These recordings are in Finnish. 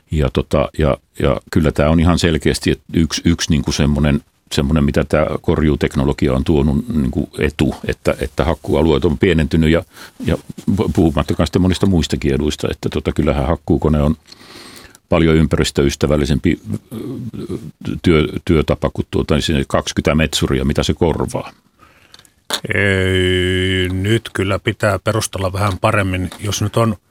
Ja kyllä tämä on ihan selkeästi yksi niin kuin semmoinen, mitä tämä korjuuteknologia on tuonut niin kuin etu, että hakkuualueet on pienentynyt ja puhumattakaan sitten monista muistakin eduista, että kyllähän hakkuukone on paljon ympäristöystävällisempi työtapa kuin 20 metsuria, mitä se korvaa. Nyt kyllä pitää perustella vähän paremmin. Jos nyt on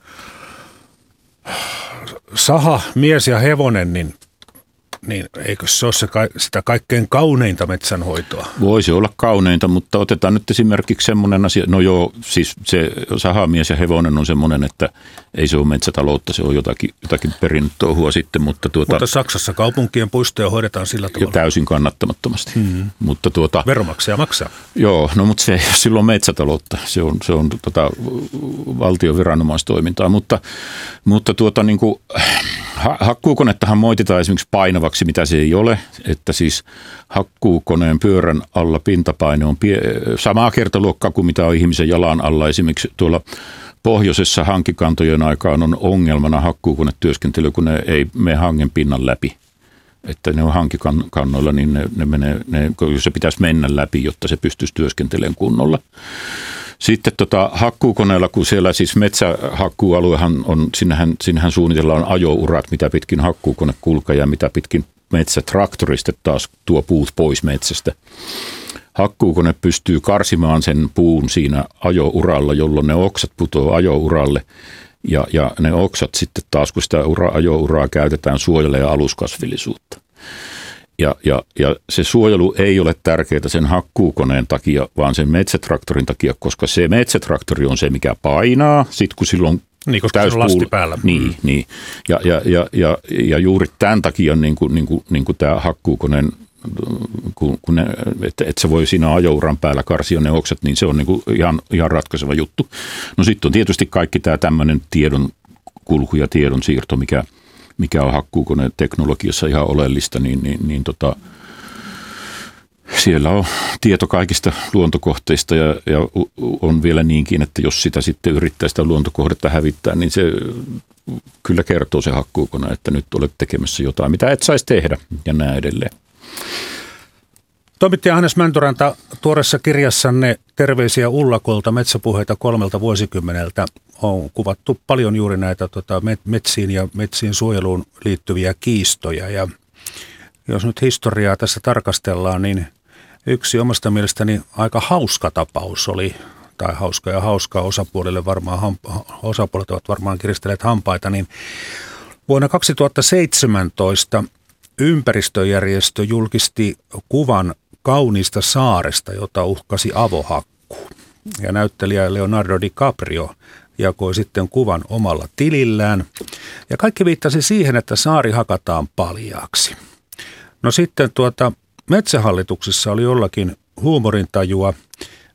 saha, mies ja hevonen, niin eikö se ole sitä kaikkein kauneinta metsänhoitoa? Voisi olla kauneinta, mutta otetaan nyt esimerkiksi semmoinen asia. No joo, siis se sahamies ja hevonen on semmoinen, että ei se ole metsätaloutta, se on jotakin perinnetouhua sitten. Mutta Saksassa kaupunkien puistoja hoidetaan sillä tavalla. Täysin kannattamattomasti. Mm-hmm. Mutta veronmaksaja maksaa. Joo, no mutta se ei ole silloin metsätaloutta, se on valtion viranomaistoimintaa, mutta niin kuin hakkuukonettahan moititaan esimerkiksi painavaksi, mitä se ei ole, että siis hakkuukoneen pyörän alla pintapaine on samaa kertaluokkaa kuin mitä on ihmisen jalan alla. Esimerkiksi tuolla pohjoisessa hankikantojen aikaan on ongelmana hakkuukonetyöskentely, kun ne ei mene hangen pinnan läpi. Että ne on hankikannoilla, niin se pitäisi mennä läpi, jotta se pystyisi työskentelemään kunnolla. Sitten hakkuukoneella, kun siellä siis metsähakkuualuehan on, sinnehän suunnitellaan ajourat, mitä pitkin hakkuukone kulkee ja mitä pitkin metsätraktorista taas tuo puut pois metsästä. Hakkuukone pystyy karsimaan sen puun siinä ajouralla, jolloin ne oksat putoaa ajouralle ja ne oksat sitten taas, kun sitä ajouraa käytetään, suojelee aluskasvillisuutta. Ja se suojelu ei ole tärkeää sen hakkuukoneen takia, vaan sen metsätraktorin takia, koska se metsätraktori on se, mikä painaa. Sitten kun silloin koska se on lasti päällä. Niin. Ja juuri tämän takia niin kuin tämä hakkuukoneen, että se voi siinä ajouran päällä karsia ne oksat, niin se on niin kuin ihan ratkaiseva juttu. No sitten on tietysti kaikki tämä tämmöinen tiedon kulku ja tiedonsiirto, mikä on hakkuukoneen teknologiassa ihan oleellista, niin siellä on tieto kaikista luontokohteista ja on vielä niinkin, että jos sitä sitten yrittää sitä luontokohdetta hävittää, niin se kyllä kertoo se hakkuukone, että nyt olet tekemässä jotain, mitä et saisi tehdä ja näin edelleen. Toimittaja Hannes Mäntyranta, tuoreessa kirjassanne Terveisiä Ullakolta, metsäpuheita 3 vuosikymmeneltä on kuvattu paljon juuri näitä metsiin ja metsien suojeluun liittyviä kiistoja. Ja jos nyt historiaa tässä tarkastellaan, niin yksi omasta mielestäni aika hauska tapaus oli, tai hauska osapuolille varmaan, osapuolet ovat varmaan kiristelleet hampaita, niin vuonna 2017 ympäristöjärjestö julkisti kuvan kauniista saaresta, jota uhkasi avohakkuu. Ja näyttelijä Leonardo DiCaprio jakoi sitten kuvan omalla tilillään. Ja kaikki viittasi siihen, että saari hakataan paljaaksi. No sitten Metsähallituksessa oli jollakin huumorintajua